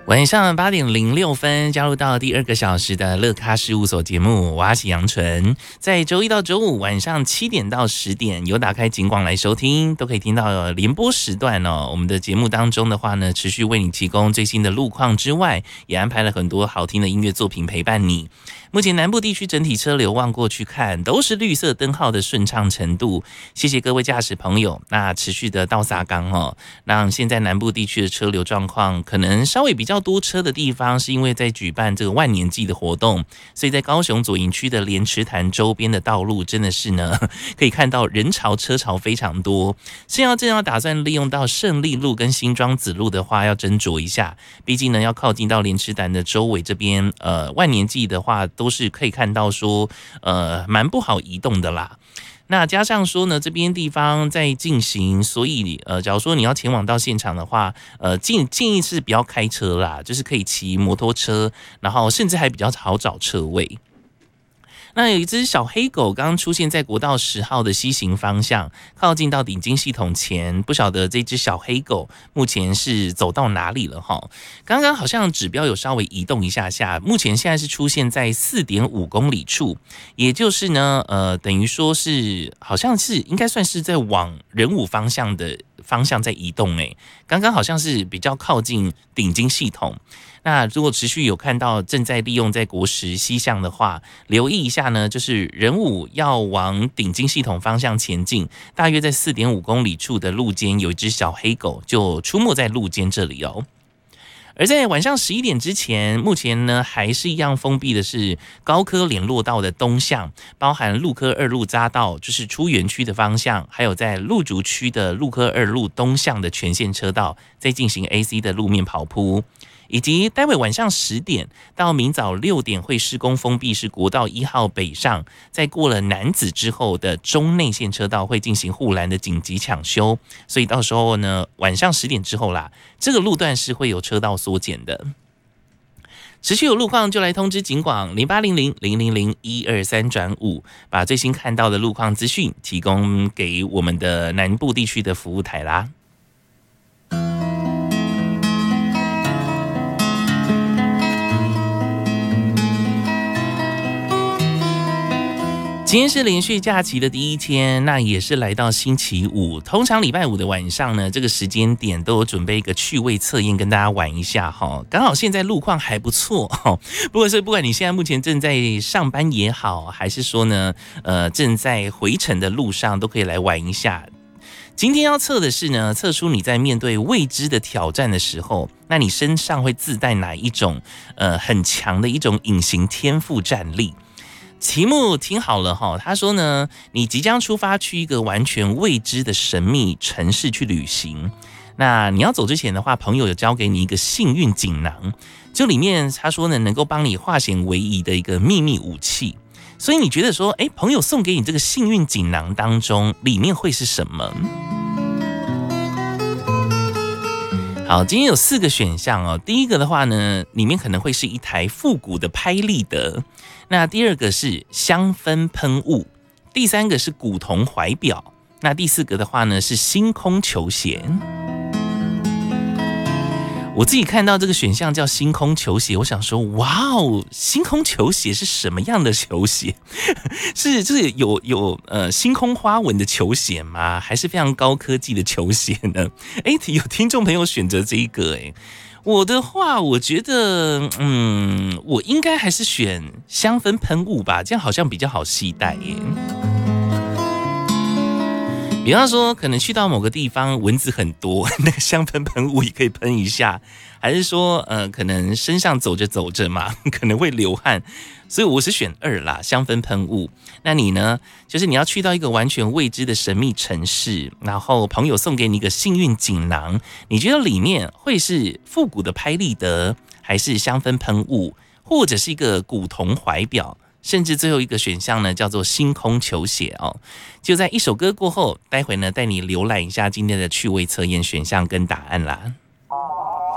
晚上8:06，加入到第2个小时的乐咖事务所节目，我是杨纯。在周一到周五晚上7点到10点，有打开警广来收听，都可以听到联播时段哦。我们的节目当中的话呢，持续为你提供最新的路况之外，也安排了很多好听的音乐作品陪伴你。目前南部地区整体车流望过去看，都是绿色灯号的顺畅程度。谢谢各位驾驶朋友，那持续的倒撒缸哦，让现在南部地区的车流状况可能稍微比较多车的地方，是因为在举办这个万年祭的活动，所以在高雄左营区的莲池潭周边的道路，真的是呢可以看到人潮车潮非常多。正要打算利用到胜利路跟新庄子路的话，要斟酌一下，毕竟呢要靠近到莲池潭的周围这边，万年祭的话都是可以看到说，蛮不好移动的啦。那加上说呢，这边地方在进行，所以假如说你要前往到现场的话，建议是不要开车啦，就是可以骑摩托车，然后甚至还比较好找车位。那有一只小黑狗刚刚出现在国道10号的西行方向，靠近到顶金系统前，不晓得这只小黑狗目前是走到哪里了哈？刚刚好像指标有稍微移动一下下，目前现在是出现在4.5公里处，也就是呢，等于说是好像是应该算是在往仁武方向在移动诶，刚刚好像是比较靠近顶金系统。那如果持续有看到正在利用在国10西向的话，留意一下呢，就是仁武要往顶金系统方向前进，大约在4.5公里处的路肩有一只小黑狗就出没在路肩这里哦。而在晚上11点之前，目前呢还是一样封闭的是高科联络道的东向，包含陆科2路匝道，就是出园区的方向，还有在路竹区的陆科2路东向的全线车道，在进行 AC 的路面跑铺。以及待会晚上10点到明早6点会施工封闭是国道1号北上，在过了楠梓之后的中内线车道会进行护栏的紧急抢修，所以到时候呢晚上10点之后啦，这个路段是会有车道缩减的。持续有路况就来通知警广0800-000-123-5，把最新看到的路况资讯提供给我们的南部地区的服务台啦。今天是连续假期的第一天，那也是来到星期五。通常礼拜五的晚上呢，这个时间点都有准备一个趣味测验跟大家玩一下哈。刚好现在路况还不错哈，不管你现在目前正在上班也好，还是说呢正在回程的路上，都可以来玩一下。今天要测的是呢，测出你在面对未知的挑战的时候，那你身上会自带哪一种很强的一种隐形天赋战力。题目听好了哈，他说呢，你即将出发去一个完全未知的神秘城市去旅行。那你要走之前的话，朋友有交给你一个幸运锦囊，就里面他说呢，能够帮你化险为夷的一个秘密武器。所以你觉得说，朋友送给你这个幸运锦囊当中，里面会是什么？好，今天有4个选项哦。第一个的话呢，里面可能会是一台复古的拍立得。那第2个是香氛喷雾，第3个是古铜怀表，那第4个的话呢是星空球鞋。我自己看到这个选项叫星空球鞋，我想说，哇哦，星空球鞋是什么样的球鞋？是有星空花纹的球鞋吗？还是非常高科技的球鞋呢？有听众朋友选择这一个我的话，我觉得，我应该还是选香氛喷雾吧，这样好像比较好携带耶。比方说，可能去到某个地方蚊子很多，那个香氛喷雾也可以喷一下，还是说，可能身上走着嘛，可能会流汗，所以我是选2啦，香氛喷雾。那你呢？就是你要去到一个完全未知的神秘城市，然后朋友送给你一个幸运锦囊，你觉得里面会是复古的拍立得，还是香氛喷雾，或者是一个古铜怀表？甚至最后一个选项呢，叫做星空球鞋哦。就在一首歌过后，待会呢带你浏览一下今天的趣味测验选项跟答案啦。